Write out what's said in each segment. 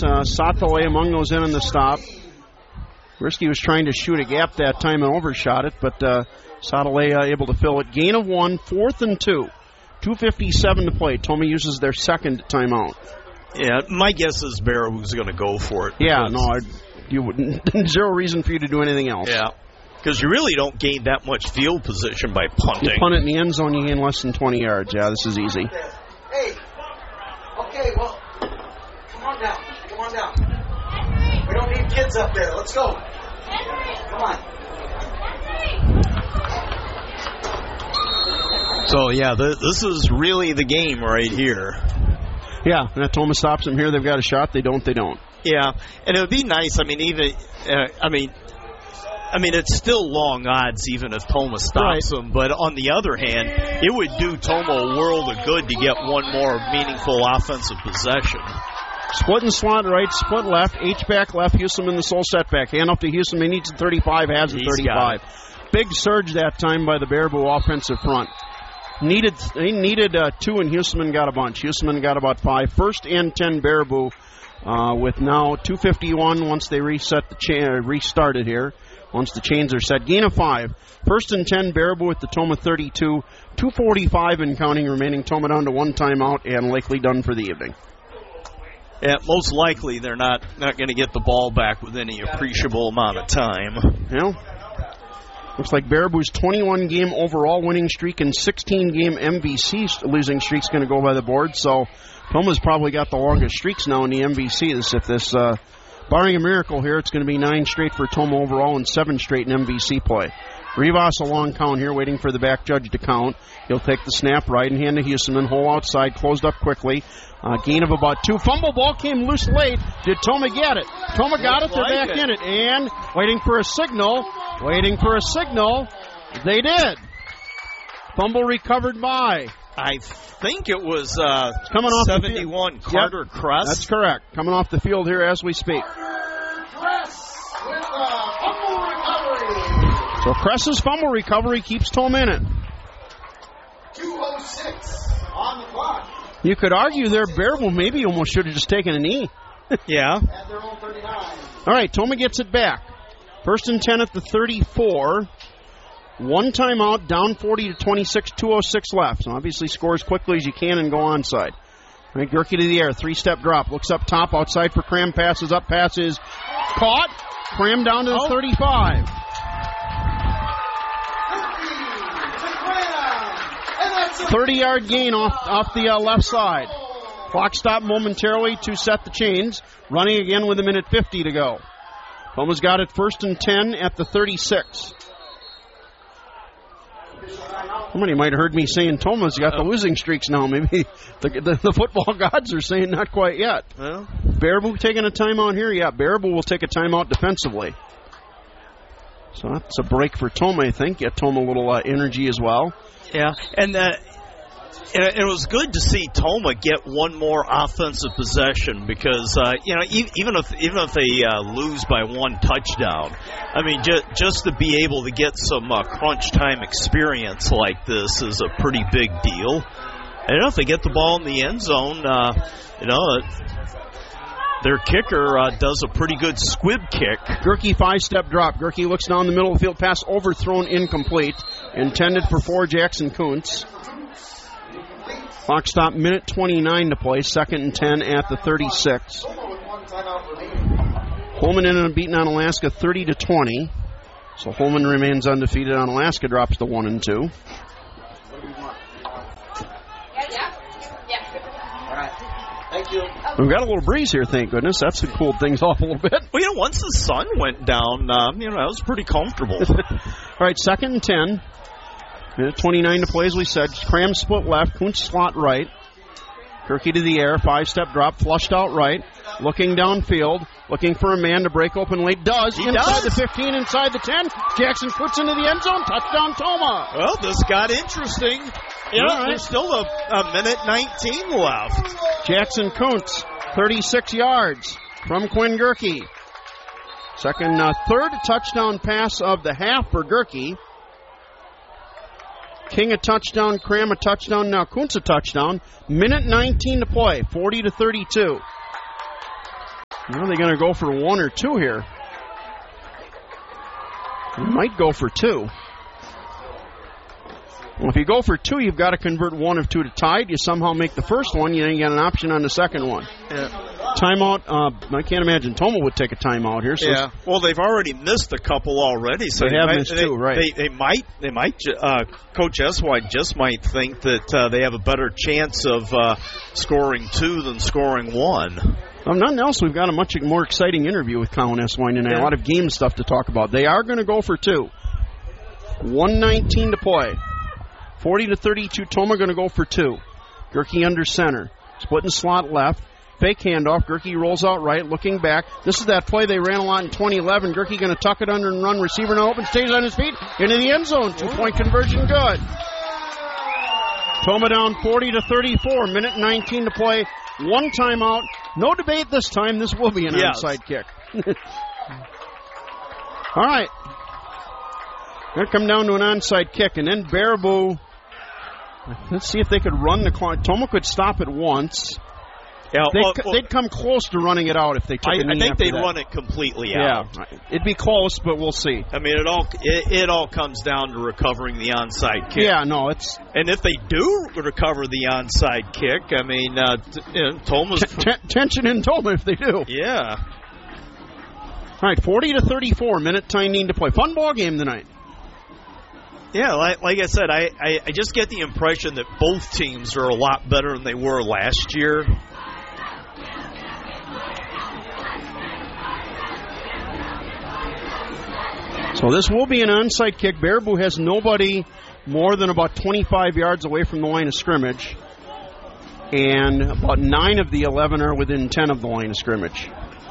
Satale among those in on the stop. Gursky was trying to shoot a gap that time and overshot it, but Satale able to fill it. Gain of 1, 4th and 2. 2:57 to play. Toma uses their second timeout. Yeah, my guess is Baraboo's going to go for it. Yeah, you wouldn't. Zero reason for you to do anything else. Yeah, because you really don't gain that much field position by punting. You punt it in the end zone, you gain less than 20 yards. Yeah, this is easy. Hey, okay, well, come on down. We don't need kids up there. Let's go. Come on. So, yeah, this is really the game right here. Yeah, and if Toma stops them here, they've got a shot. They don't. Yeah, and it would be nice. I mean, it's still long odds even if Toma stops them. But on the other hand, it would do Toma a world of good to get one more meaningful offensive possession. Split and slot right, split left, H-back left, Houston in the sole setback. Hand off to Houston. He needs a 35, has a 35. Big surge that time by the Baraboo offensive front. They needed 2, and Houston got a bunch. Houston got about 5. 1st and 10 Baraboo with now 2:51 once they restarted here. Once the chains are set. Gain of 5. 1st and 10 Baraboo with the Toma 32. 2:45 and counting remaining. Toma down to 1 timeout and likely done for the evening. Yeah, most likely they're not going to get the ball back with any appreciable amount of time. Yeah. Looks like Baraboo's 21-game overall winning streak and 16-game MVC losing streak is going to go by the board. So Toma's probably got the longest streaks now in the MVC. Barring a miracle here, it's going to be 9 straight for Toma overall and 7 straight in MVC play. Rivas a long count here, waiting for the back judge to count. He'll take the snap right and hand to Houston, and hole outside, closed up quickly. Gain of about 2. Fumble ball came loose late. Did Toma get it? Toma got it. They're back in it. And waiting for a signal. They did. Fumble recovered by, I think it was coming off 71, Carter Kress. That's correct. Coming off the field here as we speak. Carter Kress with a fumble recovery. So Kress's fumble recovery keeps Toma in it. 2:06 on the clock. You could argue there Baraboo maybe almost should have just taken a knee. Yeah. At their own 39. All right, Toma gets it back. 1st and 10 at the 34. 1 timeout, down 40-26, 2:06 left. So obviously score as quickly as you can and go onside. All right, Gerke to the air, 3-step drop. Looks up top, outside for Cram, passes up, passes caught. Cram down to the 35. 30-yard gain off the left side. Clock stopped momentarily to set the chains. Running again with 1:50 to go. Toma's got it 1st and 10 at the 36. Somebody might have heard me saying Toma's got the losing streaks now. Maybe the football gods are saying not quite yet. Well, Baraboo taking a timeout here? Yeah, Baraboo will take a timeout defensively. So that's a break for Toma, I think. Get Toma a little energy as well. Yeah, and it was good to see Toma get one more offensive possession because even if they lose by 1 touchdown, I mean just to be able to get some crunch time experience like this is a pretty big deal. And if they get the ball in the end zone, their kicker does a pretty good squib kick. Gerke 5-step drop. Gerke looks down the middle of the field. Pass overthrown, incomplete. Intended for Jackson Kuntz. Clock stop, 1:29 to play. 2nd and 10 at the 36. Holman ended up beating on Alaska 30-20. So Holman remains undefeated on Alaska, drops to 1-2. Thank you. We've got a little breeze here, thank goodness. That's cooled things off a little bit. Well, once the sun went down, it was pretty comfortable. All right, 2nd and 10. 1:29 to play, as we said. Cram split left, Kuntz slot right. Gerke to the air, 5-step drop, flushed out right. Looking downfield, looking for a man to break open late. Inside the 15, inside the 10. Jackson Kuntz into the end zone. Touchdown, Toma. Well, this got interesting. Yeah, right. There's still a 1:19 left. Jackson Kuntz, 36 yards from Quinn Gerke. Third touchdown pass of the half for Gerke. King a touchdown, Cram a touchdown, now Kuntz a touchdown. 1:19 to play, 40-32. Are they going to go for 1 or 2 here? They might go for 2. Well, if you go for 2, you've got to convert 1 of 2 to tied. You somehow make the first one, you get an option on the second one. Yeah. Timeout. I can't imagine Toma would take a timeout here. So yeah. Well, they've already missed a couple already, so they have missed 2, right? They might. Coach Eswide just might think that they have a better chance of scoring 2 than scoring 1. Nothing else. We've got a much more exciting interview with Colin Eswine and a lot of game stuff to talk about. They are going to go for 2. 1:19 to play. 40-32. Toma going to go for 2. Gerke under center. Splitting slot left. Fake handoff. Gerke rolls out right, looking back. This is that play they ran a lot in 2011. Gerke going to tuck it under and run. Receiver now open. Stays on his feet. Into the end zone. 2-point conversion. Good. Toma down 40-34. Minute 19 to play. 1 timeout. No debate this time. This will be an onside kick. All right. Going to come down to an onside kick. And then Baraboo. Let's see if they could run the clock. Toma could stop it once. Yeah, they'd come close to running it out if they took a knee. I think they'd that. run it completely out. Yeah, it'd be close, but we'll see. I mean, it all comes down to recovering the onside kick. Yeah, no, it's. And if they do recover the onside kick, I mean, Toma's tension in Toma if they do. Yeah. All right, 40-34, minute 19 to play. Fun ball game tonight. Yeah, like I said, I just get the impression that both teams are a lot better than they were last year. So this will be an onside kick. Baraboo has nobody more than about 25 yards away from the line of scrimmage. And about 9 of the 11 are within 10 of the line of scrimmage.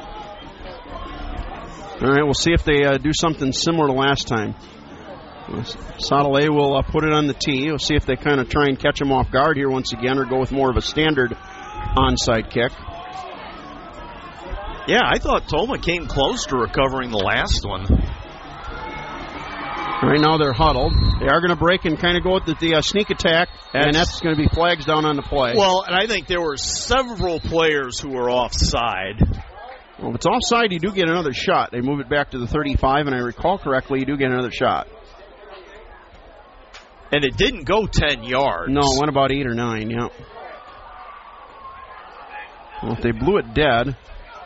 All right, we'll see if they do something similar to last time. Sautelay will put it on the tee. We'll see if they kind of try and catch him off guard here once again or go with more of a standard onside kick. Yeah, I thought Toma came close to recovering the last one. Right now they're huddled. They are going to break and kind of go with the sneak attack, and that's going to be flags down on the play. Well, and I think there were several players who were offside. Well, if it's offside, you do get another shot. They move it back to the 35, and I recall correctly, you do get another shot. And it didn't go 10 yards. No, it went about 8 or 9, yeah. Well, if they blew it dead,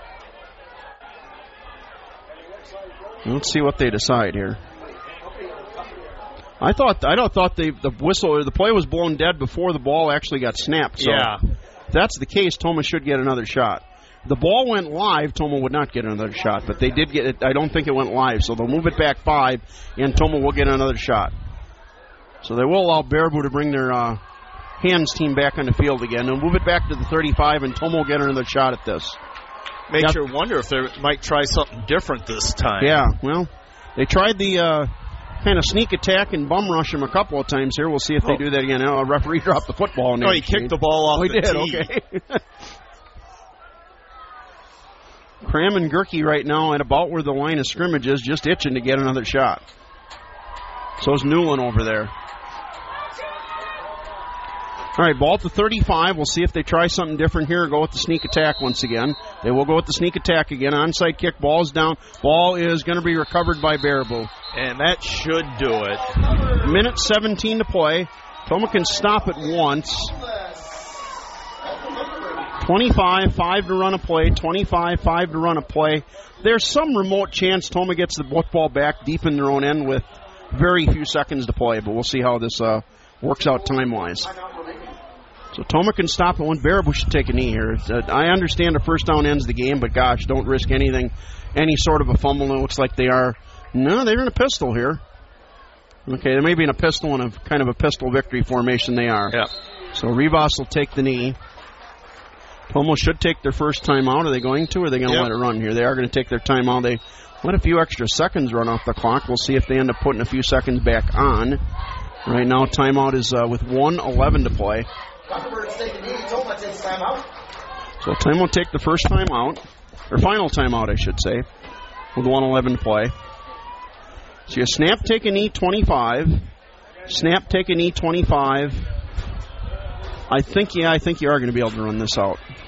let's see what they decide here. I thought the whistle or the play was blown dead before the ball actually got snapped. So if that's the case, Toma should get another shot. The ball went live, Toma would not get another shot, but they did get it. I don't think it went live, so they'll move it back 5, and Toma will get another shot. So they will allow Baraboo to bring their hands team back on the field again. They'll move it back to the 35, and Toma will get another shot at this. Makes you wonder if they might try something different this time. Yeah, well, they tried the kind of sneak attack and bum rush him a couple of times here. We'll see if they do that again. A referee dropped the football. No, he kicked the ball off the tee. Okay. Cram and Gerke right now at about where the line of scrimmage is, just itching to get another shot. So's Newland over there. All right, ball at the 35. We'll see if they try something different here or go with the sneak attack once again. They will go with the sneak attack again. Onside kick, ball's down. Ball is going to be recovered by Baraboo. And that should do it. Minute 17 to play. Toma can stop it once. 25, 5 to run a play. 25, 5 to run a play. There's some remote chance Toma gets the football back deep in their own end with very few seconds to play, but we'll see how this works out time-wise. So Toma can stop it when Baraboo should take a knee here. I understand a first down ends the game, but gosh, don't risk anything, any sort of a fumble. It looks like they are. No, they're in a pistol here. Okay, they may be in a pistol and a kind of a pistol victory formation they are. Yeah. So Rivas will take the knee. Toma should take their first timeout. Are they going to, or are they going to let it run here? They are going to take their timeout. They let a few extra seconds run off the clock. We'll see if they end up putting a few seconds back on. Right now, timeout is with 1:11 to play. So Toma will take the first timeout, or final timeout, I should say, with 1:11 to play. So you snap, take a knee, 25. Snap, take a knee, 25. I think you are going to be able to run this out.